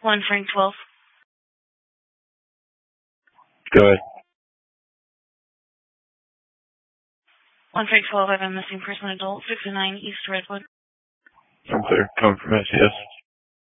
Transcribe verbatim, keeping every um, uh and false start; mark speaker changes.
Speaker 1: One Frank twelve.
Speaker 2: Go ahead.
Speaker 1: One Frank twelve, I have a missing person adult, six oh nine East Redwood.
Speaker 2: I'm clear. Coming from S E S.